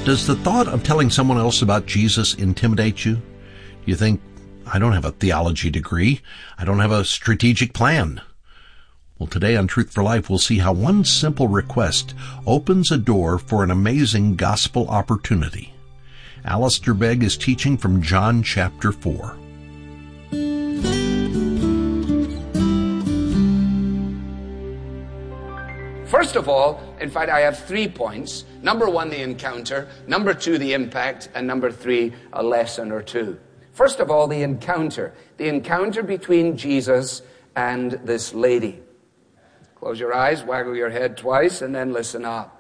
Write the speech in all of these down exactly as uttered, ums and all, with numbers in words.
Does the thought of telling someone else about Jesus intimidate you? You think, I don't have a theology degree. I don't have a strategic plan. Well, today on Truth for Life, we'll see how one simple request opens a door for an amazing gospel opportunity. Alistair Begg is teaching from John chapter four. First of all, in fact, I have three points. Number one, the encounter. Number two, the impact. And number three, a lesson or two. First of all, the encounter. The encounter between Jesus and this lady. Close your eyes, waggle your head twice, and then listen up.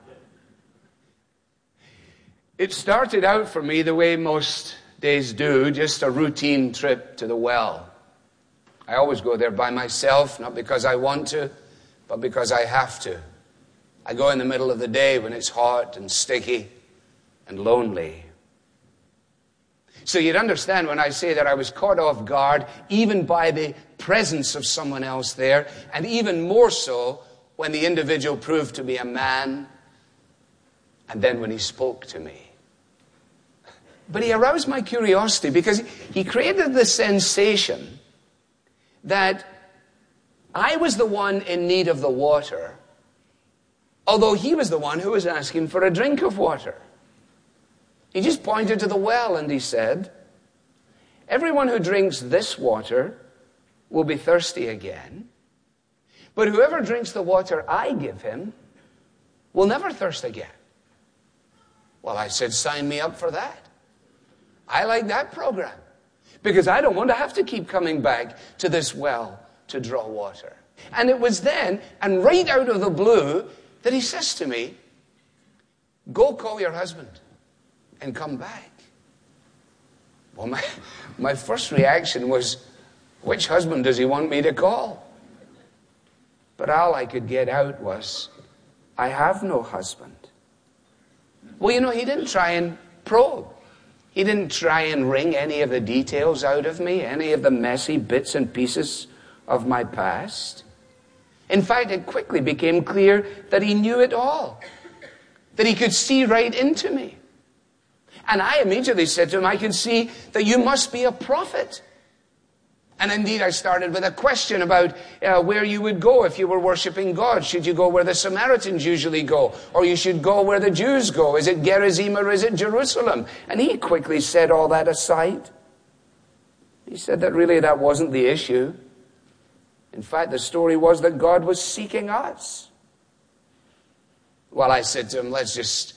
It started out for me the way most days do, just a routine trip to the well. I always go there by myself, not because I want to, but because I have to. I go in the middle of the day when it's hot and sticky and lonely. So you'd understand when I say that I was caught off guard even by the presence of someone else there, and even more so when the individual proved to be a man, and then when he spoke to me. But he aroused my curiosity because he created the sensation that I was the one in need of the water, although he was the one who was asking for a drink of water. He just pointed to the well and he said, everyone who drinks this water will be thirsty again, but whoever drinks the water I give him will never thirst again. Well, I said, sign me up for that. I like that program because I don't want to have to keep coming back to this well to draw water. And it was then, and right out of the blue, that he says to me, go call your husband and come back. Well, my, my first reaction was, which husband does he want me to call? But all I could get out was, I have no husband. Well, you know, he didn't try and probe. He didn't try and wring any of the details out of me, any of the messy bits and pieces of my past. In fact, it quickly became clear that he knew it all, that he could see right into me. And I immediately said to him, I can see that you must be a prophet. And indeed, I started with a question about uh, where you would go if you were worshiping God. Should you go where the Samaritans usually go? Or you should go where the Jews go? Is it Gerizim or is it Jerusalem? And he quickly set all that aside. He said that really that wasn't the issue. In fact, the story was that God was seeking us. Well, I said to him, let's just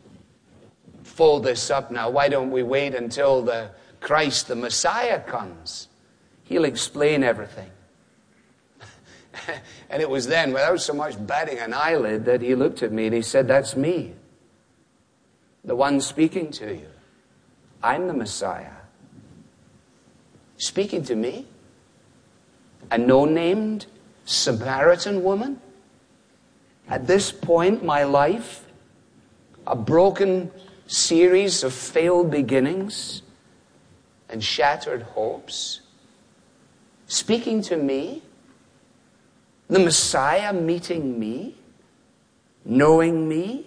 fold this up now. Why don't we wait until the Christ, the Messiah, comes? He'll explain everything. And it was then, without so much batting an eyelid, that he looked at me and he said, that's me, the one speaking to you. I'm the Messiah. Speaking to me? A no-named Samaritan woman? At this point in my life, a broken series of failed beginnings and shattered hopes, speaking to me, the Messiah meeting me, knowing me.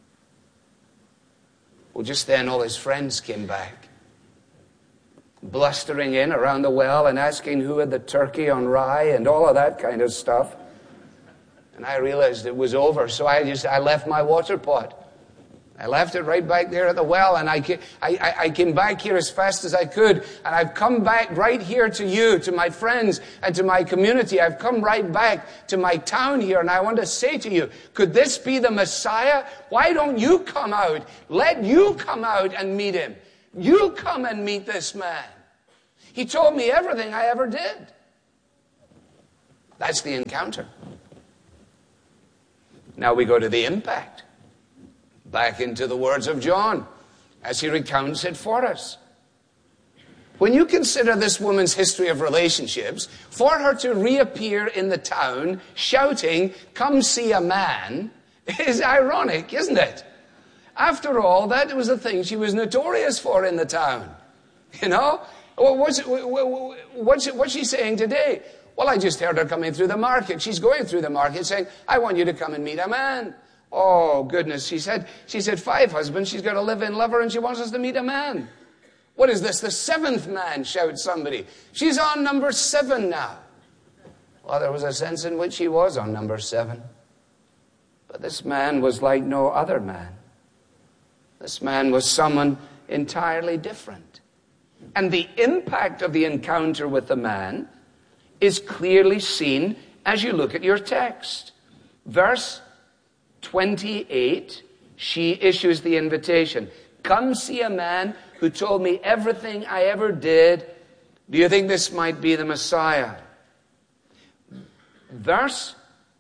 Well, just then all his friends came back, blustering in around the well and asking who had the turkey on rye and all of that kind of stuff. And I realized it was over, so I just I left my water pot. I left it right back there at the well, and I came, I, I came back here as fast as I could, and I've come back right here to you, to my friends, and to my community. I've come right back to my town here, and I want to say to you, could this be the Messiah? Why don't you come out? Let you come out and meet him. You come and meet this man. He told me everything I ever did. That's the encounter. Now we go to the impact. Back into the words of John as he recounts it for us. When you consider this woman's history of relationships, for her to reappear in the town shouting, "Come see a man," is ironic, isn't it? After all, that was the thing she was notorious for in the town. You know? What's, what's, what's she saying today? Well, I just heard her coming through the market. She's going through the market saying, "I want you to come and meet a man." Oh, goodness. She said, she said five husbands. She's got a live-in lover, and she wants us to meet a man. What is this? The seventh man, shouts somebody. She's on number seven now. Well, there was a sense in which she was on number seven. But this man was like no other man. This man was someone entirely different. And the impact of the encounter with the man is clearly seen as you look at your text. Verse twenty-eight, she issues the invitation. Come see a man who told me everything I ever did. Do you think this might be the Messiah? Verse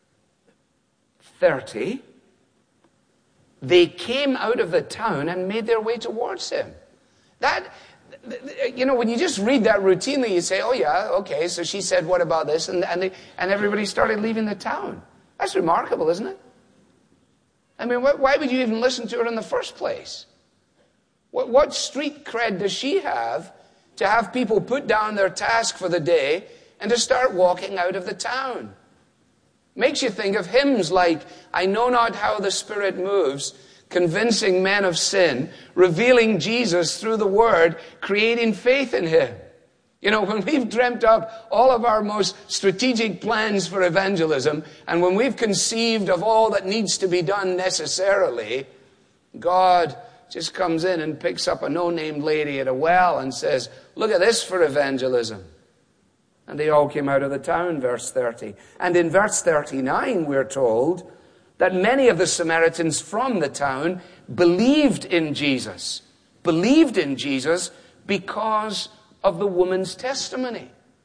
thirty, they came out of the town and made their way towards him. That, you know, when you just read that routinely, you say, oh yeah, okay, so she said, what about this? And, and, they, and everybody started leaving the town. That's remarkable, isn't it? I mean, wh- why would you even listen to her in the first place? What, what street cred does she have to have people put down their task for the day and to start walking out of the town? Makes you think of hymns like, I know not how the Spirit moves, convincing men of sin, revealing Jesus through the Word, creating faith in Him. You know, when we've dreamt up all of our most strategic plans for evangelism, and when we've conceived of all that needs to be done necessarily, God just comes in and picks up a no-named lady at a well and says, look at this for evangelism. And they all came out of the town, verse thirty. And in verse thirty-nine, we're told that many of the Samaritans from the town believed in Jesus. Believed in Jesus because of the woman's testimony.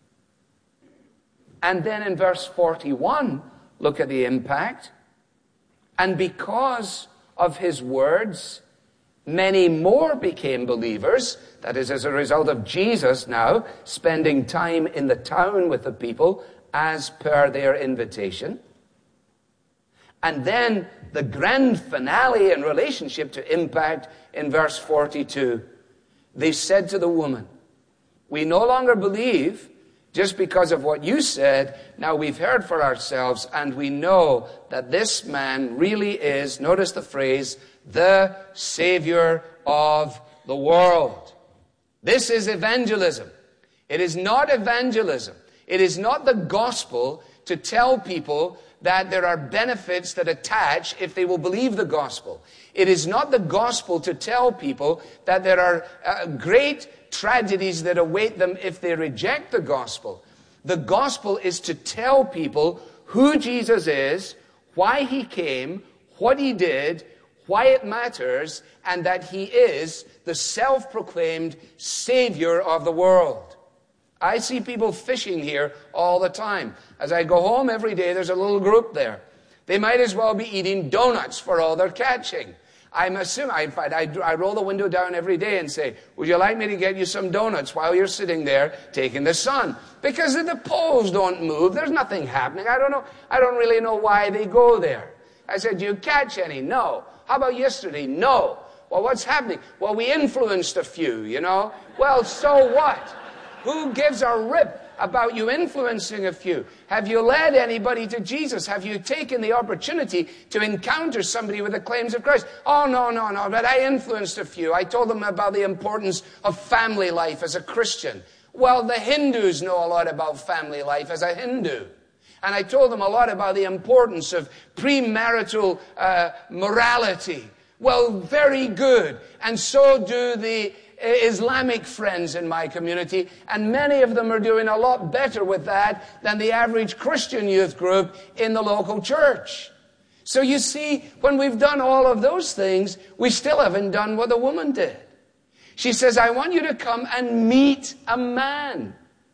And then in verse forty-one, look at the impact. And because of his words, many more became believers. That is, as a result of Jesus now spending time in the town with the people as per their invitation. And then the grand finale in relationship to impact in verse forty-two. They said to the woman, we no longer believe just because of what you said. Now we've heard for ourselves, and we know that this man really is, notice the phrase, the Savior of the world. This is evangelism. It is not evangelism. It is not the gospel to tell people that there are benefits that attach if they will believe the gospel. It is not the gospel to tell people that there are uh, great tragedies that await them if they reject the gospel. The gospel is to tell people who Jesus is, why he came, what he did, why it matters, and that he is the self-proclaimed Savior of the world. I see people fishing here all the time. As I go home every day, there's a little group there. They might as well be eating donuts for all they're catching. I'm assuming, in fact, I, I roll the window down every day and say, would you like me to get you some donuts while you're sitting there taking the sun? Because the poles don't move. There's nothing happening. I don't know. I don't really know why they go there. I said, do you catch any? No. How about yesterday? No. Well, what's happening? Well, we influenced a few, you know. Well, so what? Who gives a rip about you influencing a few? Have you led anybody to Jesus? Have you taken the opportunity to encounter somebody with the claims of Christ? Oh, no, no, no, but I influenced a few. I told them about the importance of family life as a Christian. Well, the Hindus know a lot about family life as a Hindu. And I told them a lot about the importance of premarital uh, morality. Well, very good. And so do the Islamic friends in my community, and many of them are doing a lot better with that than the average Christian youth group in the local church. So you see, when we've done all of those things, we still haven't done what the woman did. She says, I want you to come and meet a man.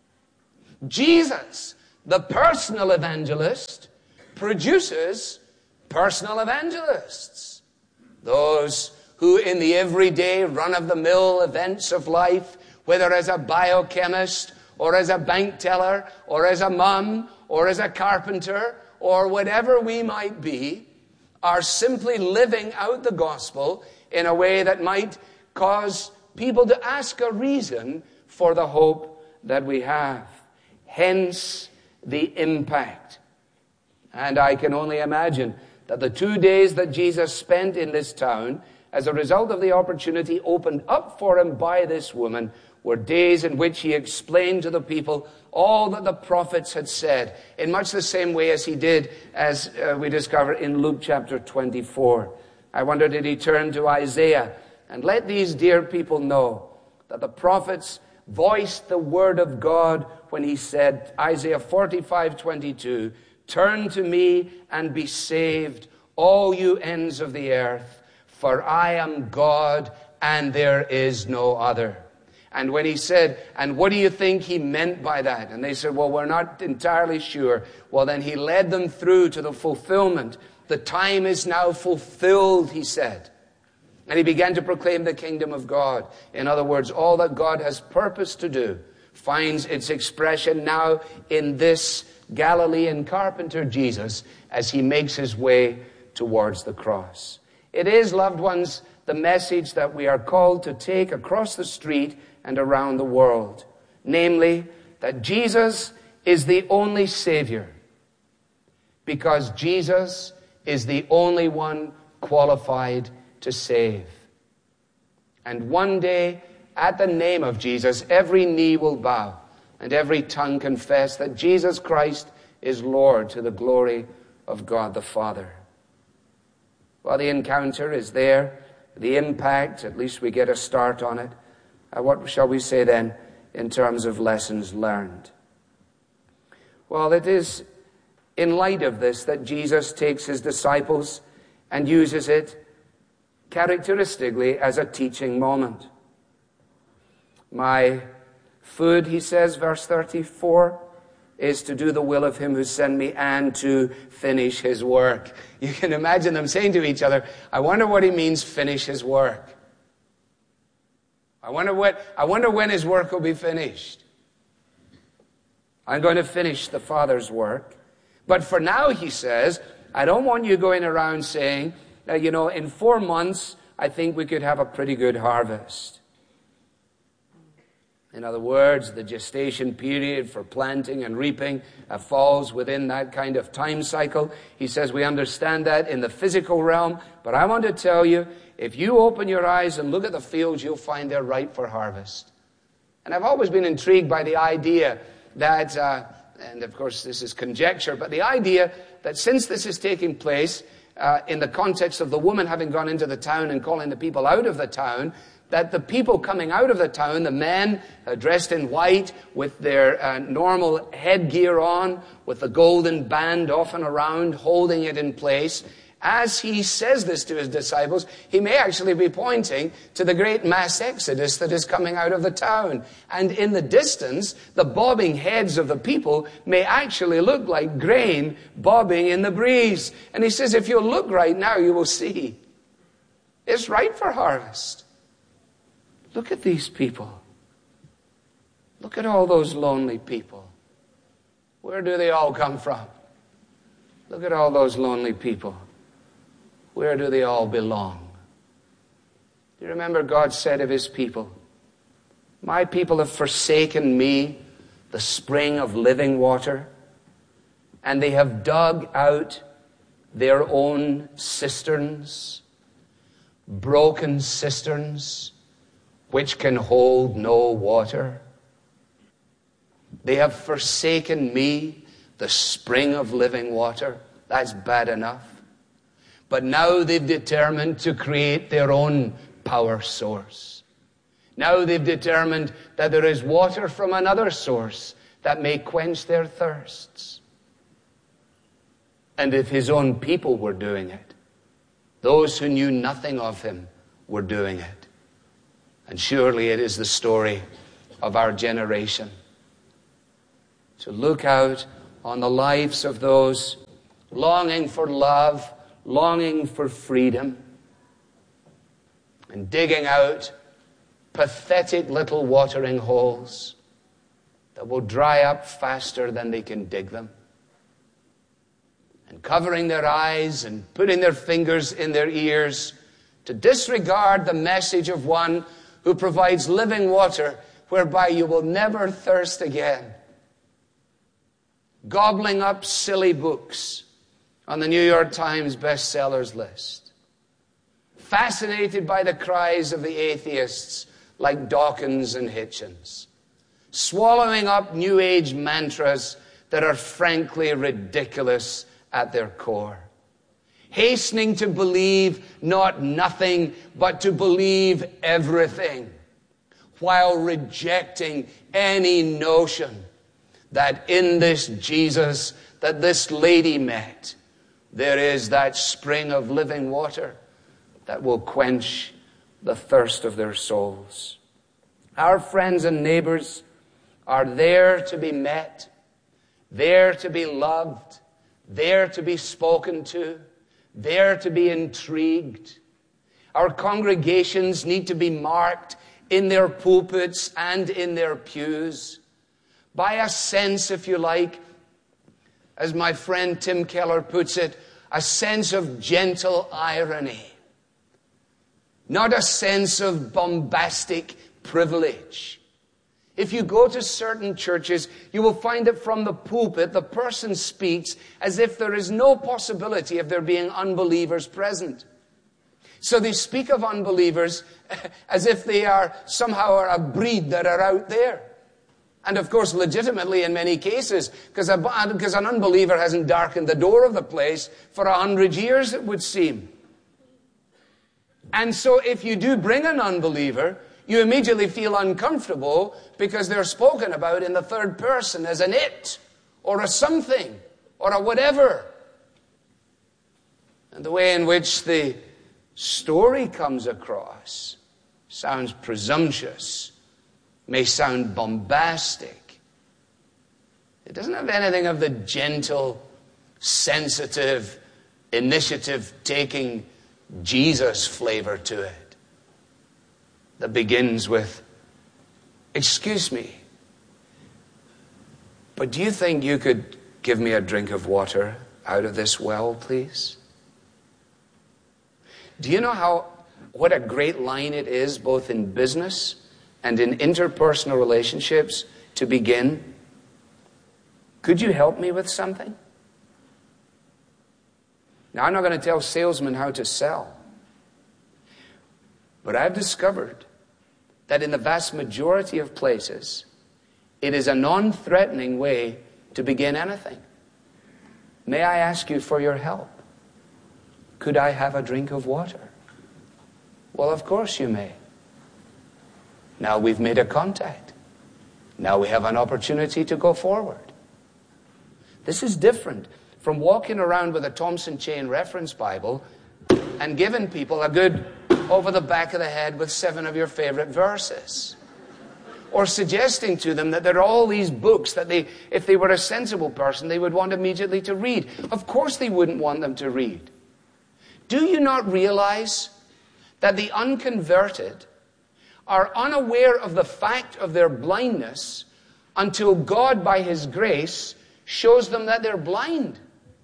Jesus, the personal evangelist, produces personal evangelists. Those who in the everyday run-of-the-mill events of life, whether as a biochemist or as a bank teller or as a mum or as a carpenter or whatever we might be, are simply living out the gospel in a way that might cause people to ask a reason for the hope that we have. Hence the impact. And I can only imagine that the two days that Jesus spent in this town, as a result of the opportunity opened up for him by this woman, were days in which he explained to the people all that the prophets had said, in much the same way as he did, as uh, we discover in Luke chapter twenty-four. I wonder, did he turn to Isaiah and let these dear people know that the prophets voiced the word of God when he said, Isaiah forty-five twenty-two, turn to me and be saved, all you ends of the earth, for I am God and there is no other. And when he said, and what do you think he meant by that? And they said, well, we're not entirely sure. Well, then he led them through to the fulfillment. The time is now fulfilled, he said. And he began to proclaim the kingdom of God. In other words, all that God has purposed to do finds its expression now in this Galilean carpenter Jesus as he makes his way towards the cross. It is, loved ones, the message that we are called to take across the street and around the world. Namely, that Jesus is the only Savior, because Jesus is the only one qualified to save. And one day, at the name of Jesus, every knee will bow and every tongue confess that Jesus Christ is Lord, to the glory of God the Father. Well, the encounter is there. The impact, at least we get a start on it. Uh, what shall we say then in terms of lessons learned? Well, it is in light of this that Jesus takes his disciples and uses it characteristically as a teaching moment. My food, he says, verse thirty-four, is to do the will of him who sent me and to finish his work. You can imagine them saying to each other, I wonder what he means, finish his work. I wonder what, I wonder when his work will be finished. I'm going to finish the Father's work. But for now, he says, I don't want you going around saying, uh, you know, in four months, I think we could have a pretty good harvest. In other words, the gestation period for planting and reaping uh, falls within that kind of time cycle. He says we understand that in the physical realm, but I want to tell you, if you open your eyes and look at the fields, you'll find they're ripe for harvest. And I've always been intrigued by the idea that, uh, and of course this is conjecture, but the idea that since this is taking place uh, in the context of the woman having gone into the town and calling the people out of the town, that the people coming out of the town, the men uh, dressed in white with their uh, normal headgear on, with the golden band often around, holding it in place, as he says this to his disciples, he may actually be pointing to the great mass exodus that is coming out of the town. And in the distance, the bobbing heads of the people may actually look like grain bobbing in the breeze. And he says, if you look right now, you will see it's ripe for harvest. Look at these people. Look at all those lonely people. Where do they all come from? Look at all those lonely people. Where do they all belong? Do you remember God said of his people, my people have forsaken me, the spring of living water, and they have dug out their own cisterns, broken cisterns, which can hold no water. They have forsaken me, the spring of living water. That's bad enough. But now they've determined to create their own power source. Now they've determined that there is water from another source that may quench their thirsts. And if his own people were doing it, those who knew nothing of him were doing it. And surely it is the story of our generation. To look out on the lives of those longing for love, longing for freedom, and digging out pathetic little watering holes that will dry up faster than they can dig them, and covering their eyes and putting their fingers in their ears to disregard the message of one who provides living water whereby you will never thirst again, gobbling up silly books on the New York Times bestsellers list. Fascinated by the cries of the atheists like Dawkins and Hitchens. Swallowing up New Age mantras that are frankly ridiculous at their core. Hastening to believe not nothing, but to believe everything, while rejecting any notion that in this Jesus that this lady met, there is that spring of living water that will quench the thirst of their souls. Our friends and neighbors are there to be met, there to be loved, there to be spoken to, there to be intrigued. Our congregations need to be marked in their pulpits and in their pews by a sense, if you like, as my friend Tim Keller puts it, a sense of gentle irony. Not a sense of bombastic privilege. If you go to certain churches, you will find that from the pulpit, the person speaks as if there is no possibility of there being unbelievers present. So they speak of unbelievers as if they are somehow a breed that are out there. And of course, legitimately in many cases, because an unbeliever hasn't darkened the door of the place for a hundred years, it would seem. And so if you do bring an unbeliever, you immediately feel uncomfortable because they're spoken about in the third person as an it, or a something, or a whatever. And the way in which the story comes across sounds presumptuous, may sound bombastic. It doesn't have anything of the gentle, sensitive, initiative-taking Jesus flavor to it. That begins with, excuse me, but do you think you could give me a drink of water out of this well, please? Do you know how, what a great line it is, both in business and in interpersonal relationships, to begin, could you help me with something? Now, I'm not going to tell salesmen how to sell, but I've discovered that in the vast majority of places, it is a non-threatening way to begin anything. May I ask you for your help? Could I have a drink of water? Well, of course you may. Now we've made a contact. Now we have an opportunity to go forward. This is different from walking around with a Thompson Chain Reference Bible and giving people a good over the back of the head with seven of your favorite verses. Or suggesting to them that there are all these books that they, if they were a sensible person, they would want immediately to read. Of course they wouldn't want them to read. Do you not realize that the unconverted are unaware of the fact of their blindness until God, by His grace, shows them that they're blind?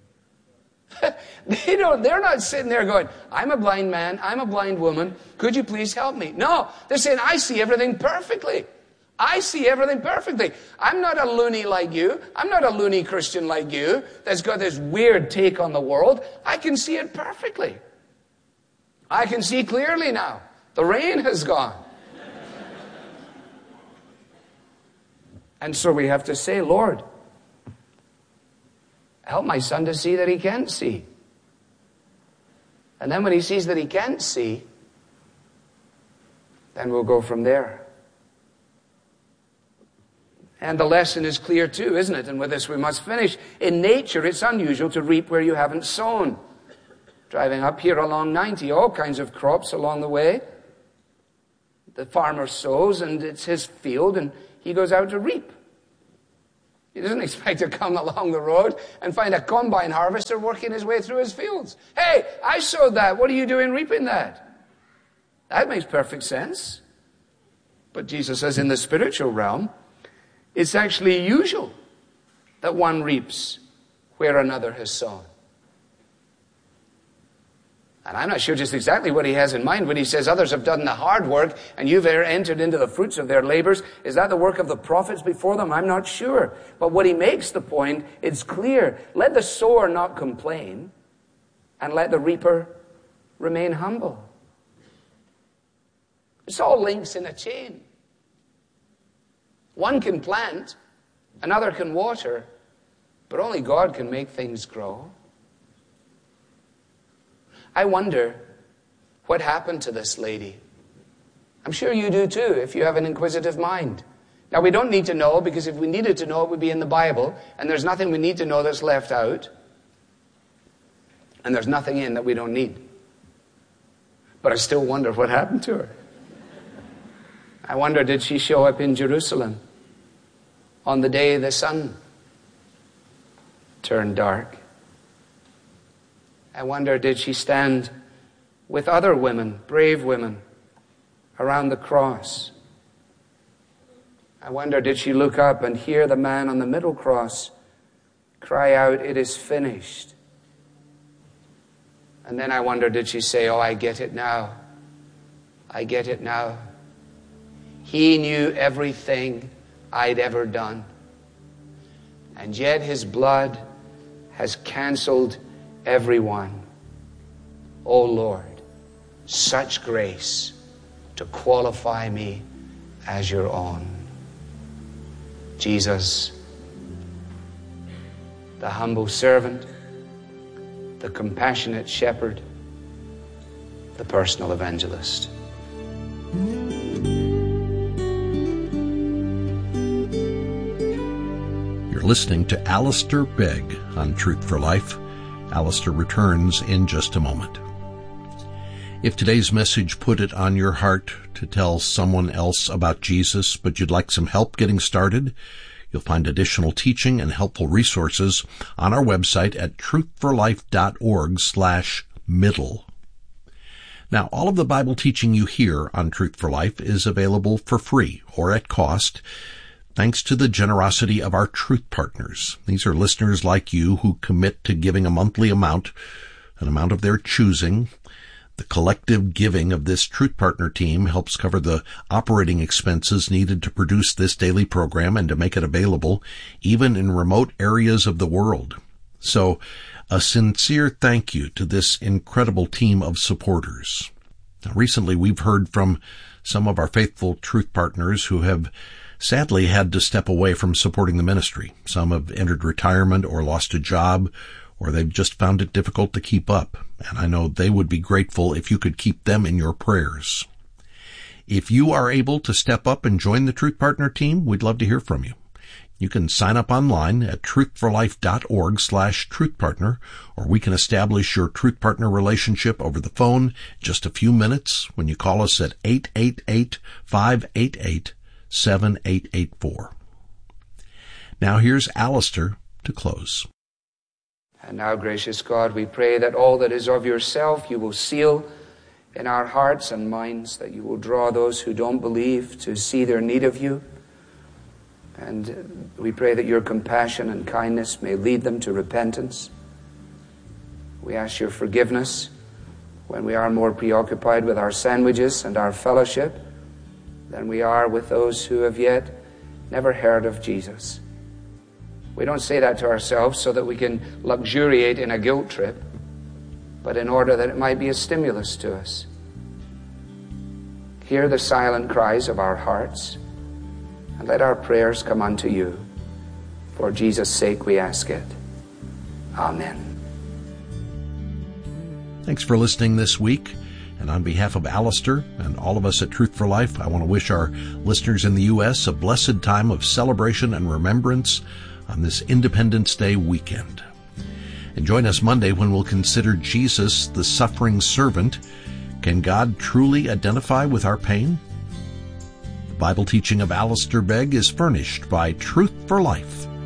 They don't, they're not sitting there going, I'm a blind man, I'm a blind woman, could you please help me? No, they're saying, I see everything perfectly. I see everything perfectly. I'm not a loony like you. I'm not a loony Christian like you that's got this weird take on the world. I can see it perfectly. I can see clearly now. The rain has gone. And so we have to say, Lord, help my son to see that he can't see. And then when he sees that he can't see, then we'll go from there. And the lesson is clear too, isn't it? And with this we must finish. In nature, it's unusual to reap where you haven't sown. Driving up here along ninety, all kinds of crops along the way. The farmer sows, and it's his field, and he goes out to reap. He doesn't expect to come along the road and find a combine harvester working his way through his fields. Hey, I sowed that. What are you doing reaping that? That makes perfect sense. But Jesus says in the spiritual realm, it's actually usual that one reaps where another has sown. And I'm not sure just exactly what he has in mind when he says others have done the hard work and you've entered into the fruits of their labors. Is that the work of the prophets before them? I'm not sure. But what he makes the point, it's clear. Let the sower not complain and let the reaper remain humble. It's all links in a chain. One can plant, another can water, but only God can make things grow. I wonder what happened to this lady. I'm sure you do too, if you have an inquisitive mind. Now, we don't need to know, because if we needed to know, it would be in the Bible, and there's nothing we need to know that's left out, and there's nothing in that we don't need. But I still wonder what happened to her. I wonder, did she show up in Jerusalem on the day the sun turned dark? I wonder, did she stand with other women, brave women, around the cross? I wonder, did she look up and hear the man on the middle cross cry out, "It is finished"? And then I wonder, did she say, "Oh, I get it now. I get it now. He knew everything I'd ever done. And yet his blood has canceled everyone. Oh Lord, such grace to qualify me as your own." Jesus, the humble servant, the compassionate shepherd, the personal evangelist. You're listening to Alistair Begg on Truth for Life. Alistair returns in just a moment. If today's message put it on your heart to tell someone else about Jesus, but you'd like some help getting started, you'll find additional teaching and helpful resources on our website at truthforlife.org slash middle. Now, all of the Bible teaching you hear on Truth for Life is available for free or at cost, thanks to the generosity of our Truth Partners. These are listeners like you who commit to giving a monthly amount, an amount of their choosing. The collective giving of this Truth Partner team helps cover the operating expenses needed to produce this daily program and to make it available even in remote areas of the world. So, a sincere thank you to this incredible team of supporters. Now, recently, we've heard from some of our faithful Truth Partners who have sadly had to step away from supporting the ministry. Some have entered retirement or lost a job, or they've just found it difficult to keep up. And I know they would be grateful if you could keep them in your prayers. If you are able to step up and join the Truth Partner team, we'd love to hear from you. You can sign up online at truthforlife.org slash truthpartner, or we can establish your Truth Partner relationship over the phone in just a few minutes when you call us at eight eight eight, five eight eight, seven eight eight four. Now here's Alistair to close. And now, gracious God, we pray that all that is of yourself you will seal in our hearts and minds, that you will draw those who don't believe to see their need of you. And we pray that your compassion and kindness may lead them to repentance. We ask your forgiveness when we are more preoccupied with our sandwiches and our fellowship than we are with those who have yet never heard of Jesus. We don't say that to ourselves so that we can luxuriate in a guilt trip, but in order that it might be a stimulus to us. Hear the silent cries of our hearts, and let our prayers come unto you. For Jesus' sake we ask it. Amen. Thanks for listening this week. And on behalf of Alistair and all of us at Truth for Life, I want to wish our listeners in the U S a blessed time of celebration and remembrance on this Independence Day weekend. And join us Monday when we'll consider Jesus, the suffering servant. Can God truly identify with our pain? The Bible teaching of Alistair Begg is furnished by Truth for Life.